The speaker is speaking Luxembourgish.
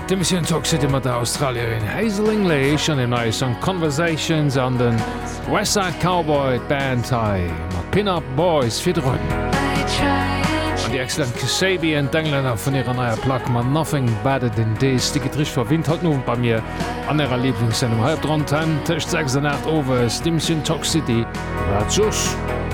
De Mission Toxicity mat der Australierin Hazel English an den neue Song Conversations an den Westside Cowboy Bandtai mat Pin-Up Boys fir run. An die excellent Kasabian d'Engländer vun ihrer neuer Plaque man Nothing Better Than This, die getrich verwint hat nun bei mir an ihrer Lieblingssendung halb dran 10 Tisch 6 Overs, die Mission Toxicity. Tschüss.